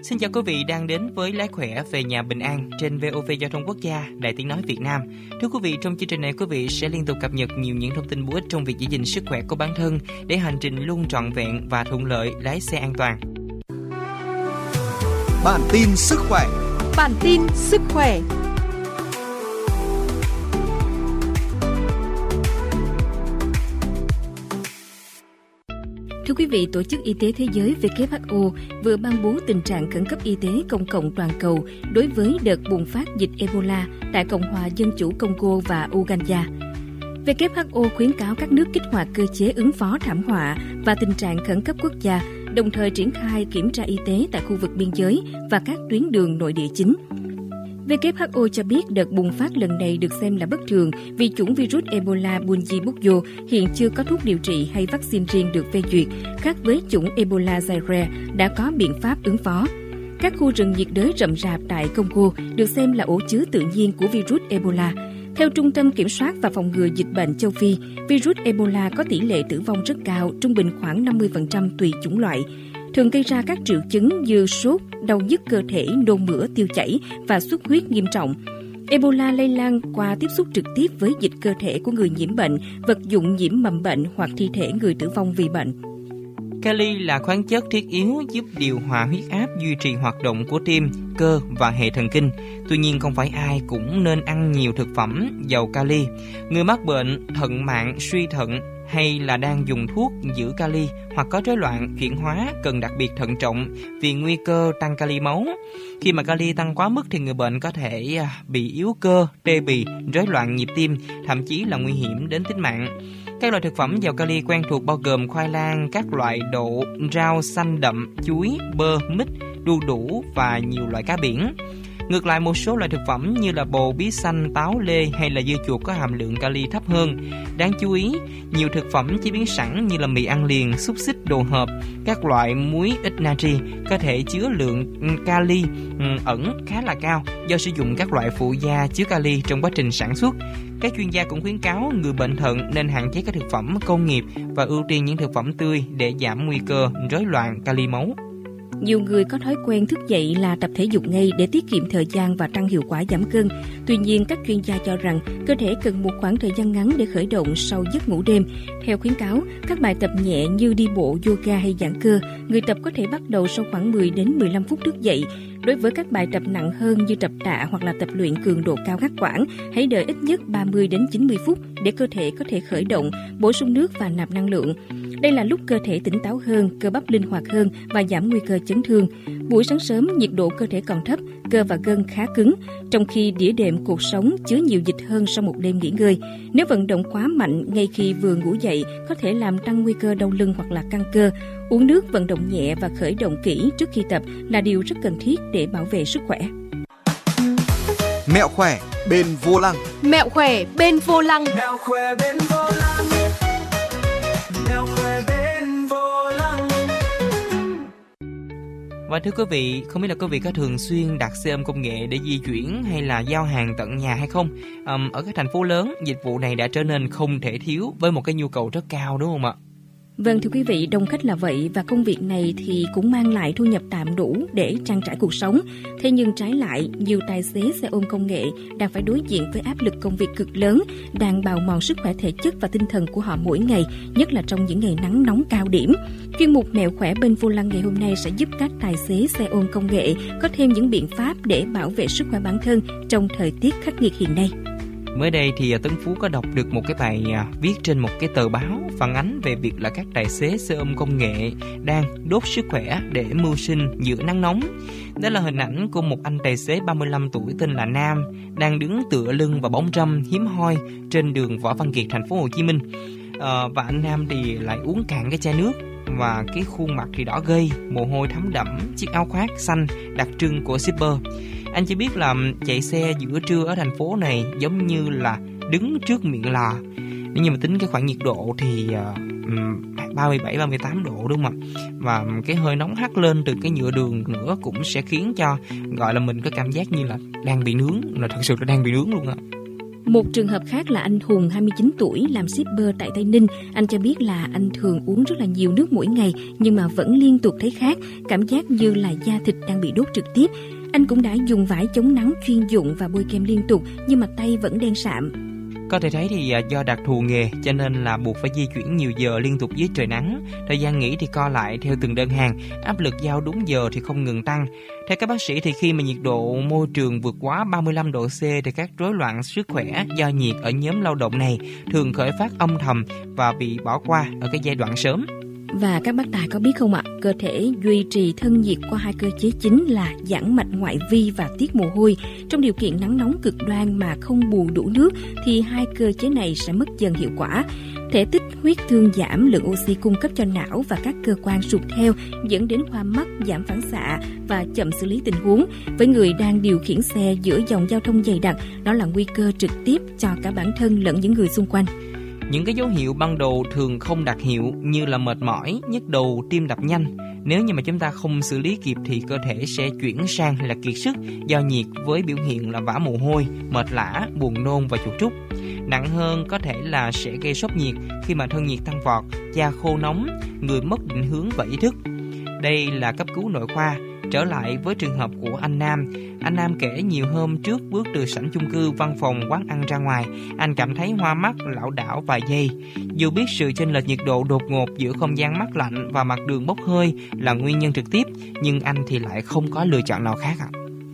Xin chào quý vị đang đến với Lái Khỏe về nhà bình an trên VOV Giao thông Quốc gia, Đài Tiếng nói Việt Nam. Thưa quý vị, trong chương trình này quý vị sẽ liên tục cập nhật nhiều những thông tin bổ ích trong việc giữ gìn sức khỏe của bản thân để hành trình luôn trọn vẹn và thuận lợi, lái xe an toàn. Bản tin sức khỏe. Bản tin sức khỏe. Thưa quý vị, Tổ chức Y tế Thế giới WHO vừa ban bố tình trạng khẩn cấp y tế công cộng toàn cầu đối với đợt bùng phát dịch Ebola tại Cộng hòa Dân chủ Congo và Uganda. WHO khuyến cáo các nước kích hoạt cơ chế ứng phó thảm họa và tình trạng khẩn cấp quốc gia, đồng thời triển khai kiểm tra y tế tại khu vực biên giới và các tuyến đường nội địa chính. WHO cho biết đợt bùng phát lần này được xem là bất thường vì chủng virus Ebola Bundibugyo hiện chưa có thuốc điều trị hay vaccine riêng được phê duyệt, khác với chủng Ebola Zaire đã có biện pháp ứng phó. Các khu rừng nhiệt đới rậm rạp tại Congo được xem là ổ chứa tự nhiên của virus Ebola. Theo Trung tâm Kiểm soát và Phòng ngừa Dịch bệnh châu Phi, virus Ebola có tỷ lệ tử vong rất cao, trung bình khoảng 50% tùy chủng loại, thường gây ra các triệu chứng như sốt, đau nhức cơ thể, nôn mửa, tiêu chảy và xuất huyết nghiêm trọng. Ebola lây lan qua tiếp xúc trực tiếp với dịch cơ thể của người nhiễm bệnh, vật dụng nhiễm mầm bệnh hoặc thi thể người tử vong vì bệnh. Kali là khoáng chất thiết yếu giúp điều hòa huyết áp, duy trì hoạt động của tim, cơ và hệ thần kinh. Tuy nhiên, không phải ai cũng nên ăn nhiều thực phẩm giàu kali. Người mắc bệnh thận mạn, suy thận hay là đang dùng thuốc giữ kali hoặc có rối loạn chuyển hóa cần đặc biệt thận trọng vì nguy cơ tăng kali máu. Khi mà kali tăng quá mức thì người bệnh có thể bị yếu cơ, tê bì, rối loạn nhịp tim, thậm chí là nguy hiểm đến tính mạng. Các loại thực phẩm giàu kali quen thuộc bao gồm khoai lang, các loại đậu, rau xanh đậm, chuối, bơ, mít, đu đủ và nhiều loại cá biển. Ngược lại, một số loại thực phẩm như là bồ, bí xanh, táo, lê hay là dưa chuột có hàm lượng kali thấp hơn. Đáng chú ý, nhiều thực phẩm chế biến sẵn như là mì ăn liền, xúc xích, đồ hộp, các loại muối ít natri có thể chứa lượng kali ẩn khá là cao do sử dụng các loại phụ gia chứa kali trong quá trình sản xuất. Các chuyên gia cũng khuyến cáo người bệnh thận nên hạn chế các thực phẩm công nghiệp và ưu tiên những thực phẩm tươi để giảm nguy cơ rối loạn kali máu. Nhiều người có thói quen thức dậy là tập thể dục ngay để tiết kiệm thời gian và tăng hiệu quả giảm cân. Tuy nhiên, các chuyên gia cho rằng cơ thể cần một khoảng thời gian ngắn để khởi động sau giấc ngủ đêm. Theo khuyến cáo, các bài tập nhẹ như đi bộ, yoga hay giãn cơ, người tập có thể bắt đầu sau khoảng 10 đến 15 phút thức dậy. Đối với các bài tập nặng hơn như tập tạ hoặc là tập luyện cường độ cao ngắt quãng, hãy đợi ít nhất 30 đến 90 phút để cơ thể có thể khởi động, bổ sung nước và nạp năng lượng. Đây là lúc cơ thể tỉnh táo hơn, cơ bắp linh hoạt hơn và giảm nguy cơ chấn thương. Buổi sáng sớm, nhiệt độ cơ thể còn thấp, cơ và gân khá cứng, trong khi đĩa đệm cột sống chứa nhiều dịch hơn sau một đêm nghỉ ngơi. Nếu vận động quá mạnh ngay khi vừa ngủ dậy, có thể làm tăng nguy cơ đau lưng hoặc là căng cơ. Uống nước, vận động nhẹ và khởi động kỹ trước khi tập là điều rất cần thiết để bảo vệ sức khỏe. Mẹo khỏe bên vô lăng. Mẹo khỏe bên vô lăng. Mẹo khỏe bên vô lăng. Mẹo khỏe bên vô lăng. Và thưa quý vị, không biết là quý vị có thường xuyên đặt xe ôm công nghệ để di chuyển hay là giao hàng tận nhà hay không? Ở các thành phố lớn, dịch vụ này đã trở nên không thể thiếu với một cái nhu cầu rất cao, đúng không ạ? Vâng, thưa quý vị, đông khách là vậy và công việc này thì cũng mang lại thu nhập tạm đủ để trang trải cuộc sống. Thế nhưng trái lại, nhiều tài xế xe ôm công nghệ đang phải đối diện với áp lực công việc cực lớn, đang bào mòn sức khỏe thể chất và tinh thần của họ mỗi ngày, nhất là trong những ngày nắng nóng cao điểm. Chuyên mục Mẹo khỏe bên vô lăng ngày hôm nay sẽ giúp các tài xế xe ôm công nghệ có thêm những biện pháp để bảo vệ sức khỏe bản thân trong thời tiết khắc nghiệt hiện nay. Mới đây thì Tấn Phú có đọc được một cái bài viết trên một cái tờ báo phản ánh về việc là các tài xế xe ôm công nghệ đang đốt sức khỏe để mưu sinh giữa nắng nóng. Đó là hình ảnh của một anh tài xế 35 tuổi tên là Nam đang đứng tựa lưng vào bóng râm hiếm hoi trên đường Võ Văn Kiệt, thành phố Hồ Chí Minh. Và anh Nam thì lại uống cạn cái chai nước và cái khuôn mặt thì đỏ gay, mồ hôi thấm đẫm, chiếc áo khoác xanh đặc trưng của shipper. Anh chỉ biết là chạy xe giữa trưa ở thành phố này giống như là đứng trước miệng lò. Nếu như mà tính cái khoảng nhiệt độ thì 37-38 độ đúng không ạ? Và cái hơi nóng hắt lên từ cái nhựa đường nữa cũng sẽ khiến cho gọi là mình có cảm giác như là đang bị nướng, là thật sự là đang bị nướng luôn ạ. Một trường hợp khác là anh Hùng, 29 tuổi, làm shipper tại Tây Ninh. Anh cho biết là anh thường uống rất là nhiều nước mỗi ngày nhưng mà vẫn liên tục thấy khát, cảm giác như là da thịt đang bị đốt trực tiếp. Anh cũng đã dùng vải chống nắng chuyên dụng và bôi kem liên tục nhưng mà tay vẫn đen sạm. Có thể thấy thì do đặc thù nghề cho nên là buộc phải di chuyển nhiều giờ liên tục dưới trời nắng. Thời gian nghỉ thì co lại theo từng đơn hàng, áp lực giao đúng giờ thì không ngừng tăng. Theo các bác sĩ thì khi mà nhiệt độ môi trường vượt quá 35 độ C thì các rối loạn sức khỏe do nhiệt ở nhóm lao động này thường khởi phát âm thầm và bị bỏ qua ở cái giai đoạn sớm. Và các bác tài có biết không ạ, cơ thể duy trì thân nhiệt qua hai cơ chế chính là giãn mạch ngoại vi và tiết mồ hôi. Trong điều kiện nắng nóng cực đoan mà không bù đủ nước thì hai cơ chế này sẽ mất dần hiệu quả. Thể tích huyết thương giảm, lượng oxy cung cấp cho não và các cơ quan sụt theo, dẫn đến hoa mắt, giảm phản xạ và chậm xử lý tình huống. Với người đang điều khiển xe giữa dòng giao thông dày đặc, đó là nguy cơ trực tiếp cho cả bản thân lẫn những người xung quanh. Những cái dấu hiệu ban đầu thường không đặc hiệu như là mệt mỏi, nhức đầu, tim đập nhanh. Nếu như mà chúng ta không xử lý kịp thì cơ thể sẽ chuyển sang là kiệt sức do nhiệt với biểu hiện là vã mồ hôi, mệt lả, buồn nôn và chuột rút. Nặng hơn có thể là sẽ gây sốc nhiệt khi mà thân nhiệt tăng vọt, da khô nóng, người mất định hướng và ý thức. Đây là cấp cứu nội khoa. Trở lại với trường hợp của anh Nam kể nhiều hôm trước bước từ sảnh chung cư, văn phòng, quán ăn ra ngoài, anh cảm thấy hoa mắt, lảo đảo vài giây. Dù biết sự chênh lệch nhiệt độ đột ngột giữa không gian mát lạnh và mặt đường bốc hơi là nguyên nhân trực tiếp, nhưng anh thì lại không có lựa chọn nào khác ạ.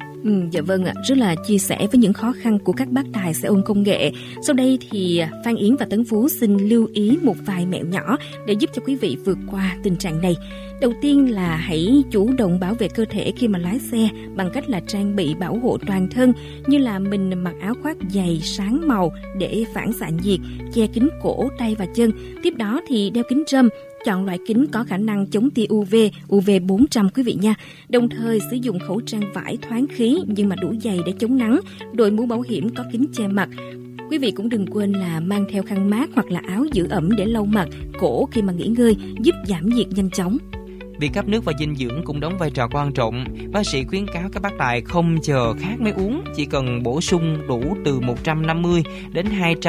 Dạ vâng ạ, rất là chia sẻ với những khó khăn của các bác tài xe ôm công nghệ. Sau đây thì Phan Yến và Tấn Phú xin lưu ý một vài mẹo nhỏ để giúp cho quý vị vượt qua tình trạng này. Đầu tiên là hãy chủ động bảo vệ cơ thể khi mà lái xe bằng cách là trang bị bảo hộ toàn thân, như là mình mặc áo khoác dày sáng màu để phản xạ nhiệt, che kín cổ, tay và chân. Tiếp đó thì đeo kính râm. Chọn loại kính có khả năng chống tia UV, UV 400 quý vị nha. Đồng thời sử dụng khẩu trang vải thoáng khí nhưng mà đủ dày để chống nắng, đội mũ bảo hiểm có kính che mặt. Quý vị cũng đừng quên là mang theo khăn mát hoặc là áo giữ ẩm để lau mặt, cổ khi mà nghỉ ngơi, giúp giảm nhiệt nhanh chóng. Việc cấp nước và dinh dưỡng cũng đóng vai trò quan trọng. Bác sĩ khuyến cáo các bác tài không chờ khát mới uống, chỉ cần bổ sung đủ từ 150 đến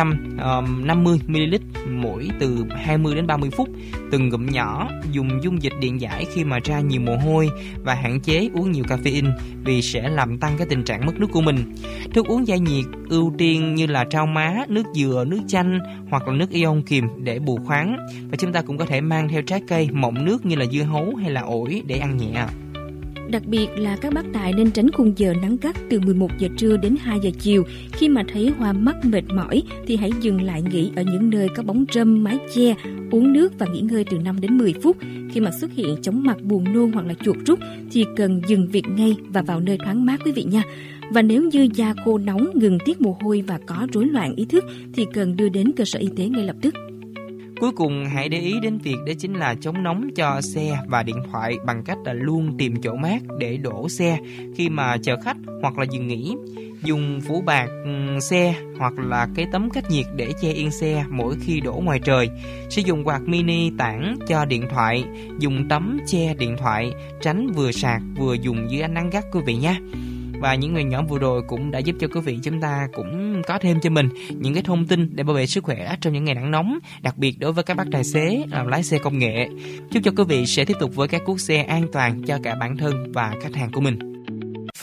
250 ml mỗi từ 20 đến 30 phút, từng ngụm nhỏ, dùng dung dịch điện giải khi mà ra nhiều mồ hôi và hạn chế uống nhiều caffeine vì sẽ làm tăng cái tình trạng mất nước của mình. Thức uống giải nhiệt ưu tiên như là trao má, nước dừa, nước chanh hoặc là nước ion kiềm để bù khoáng. Và chúng ta cũng có thể mang theo trái cây mọng nước như là dưa hấu hay là ổi để ăn nhẹ. Đặc biệt là các bác tài nên tránh khung giờ nắng gắt từ 11 giờ trưa đến 2 giờ chiều. Khi mà thấy hoa mắt, mệt mỏi thì hãy dừng lại nghỉ ở những nơi có bóng râm, mái che, uống nước và nghỉ ngơi từ 5 đến 10 phút. Khi mà xuất hiện chóng mặt, buồn nôn hoặc là chuột rút thì cần dừng việc ngay và vào nơi thoáng mát quý vị nha. Và nếu như da khô nóng, ngừng tiết mồ hôi và có rối loạn ý thức thì cần đưa đến cơ sở y tế ngay lập tức. Cuối cùng hãy để ý đến việc đó chính là chống nóng cho xe và điện thoại bằng cách là luôn tìm chỗ mát để đổ xe khi mà chờ khách hoặc là dừng nghỉ. Dùng phủ bạt xe hoặc là cái tấm cách nhiệt để che yên xe mỗi khi đổ ngoài trời. Sử dụng quạt mini tản cho điện thoại, dùng tấm che điện thoại, tránh vừa sạc vừa dùng dưới ánh nắng gắt quý vị nhé. Và những người nhỏ vừa rồi cũng đã giúp cho quý vị chúng ta cũng có thêm cho mình những cái thông tin để bảo vệ sức khỏe trong những ngày nắng nóng, đặc biệt đối với các bác tài xế lái xe công nghệ. Chúc cho quý vị sẽ tiếp tục với các cuốc xe an toàn cho cả bản thân và khách hàng của mình.